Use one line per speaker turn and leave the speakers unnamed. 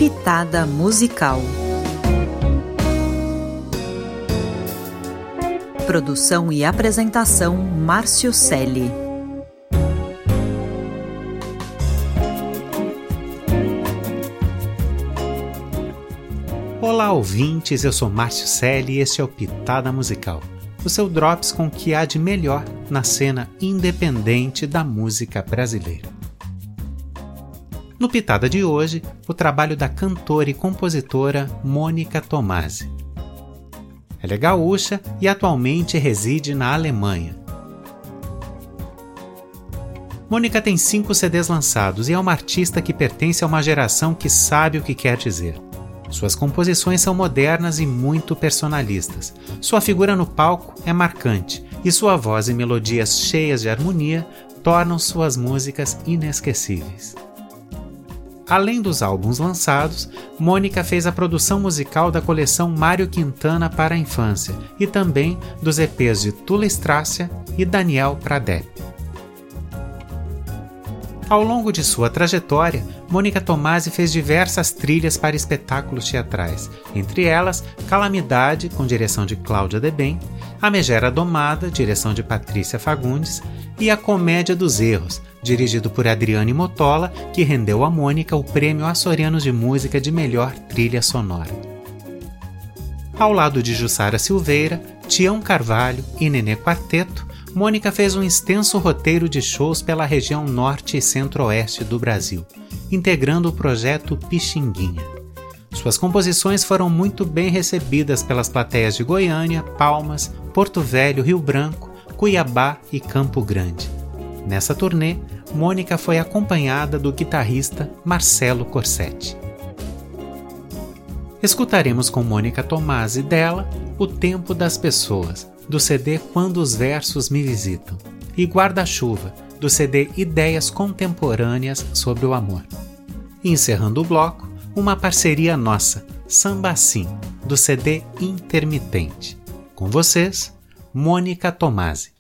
Pitada Musical. Produção e apresentação Márcio Celli.
Olá ouvintes, eu sou Márcio Celli e este é o Pitada Musical, o seu drops com o que há de melhor na cena independente da música brasileira. No Pitada de hoje, o trabalho da cantora e compositora Mônica Tomasi. Ela é gaúcha e atualmente reside na Alemanha. Mônica tem 5 CDs lançados e é uma artista que pertence a uma geração que sabe o que quer dizer. Suas composições são modernas e muito personalistas. Sua figura no palco é marcante e sua voz e melodias cheias de harmonia tornam suas músicas inesquecíveis. Além dos álbuns lançados, Mônica fez a produção musical da coleção Mário Quintana para a infância e também dos EPs de Tula Strácia e Daniel Pradep. Ao longo de sua trajetória, Mônica Tomasi fez diversas trilhas para espetáculos teatrais, entre elas Calamidade, com direção de Cláudia Debem, A Megera Domada, direção de Patrícia Fagundes, e A Comédia dos Erros, dirigido por Adriane Mottola, que rendeu a Mônica o Prêmio Açorianos de Música de Melhor Trilha Sonora. Ao lado de Jussara Silveira, Tião Carvalho e Nenê Quarteto, Mônica fez um extenso roteiro de shows pela região norte e centro-oeste do Brasil, integrando o projeto Pixinguinha. Suas composições foram muito bem recebidas pelas plateias de Goiânia, Palmas, Porto Velho, Rio Branco, Cuiabá e Campo Grande. Nessa turnê, Mônica foi acompanhada do guitarrista Marcelo Corsetti. Escutaremos com Mônica Tomasi dela O Tempo das Pessoas, do CD Quando os Versos Me Visitam, e Guarda-Chuva, do CD Ideias Contemporâneas sobre o Amor. E encerrando o bloco, uma parceria nossa, Samba Assim, do CD Intermitente. Com vocês, Mônica Tomasi.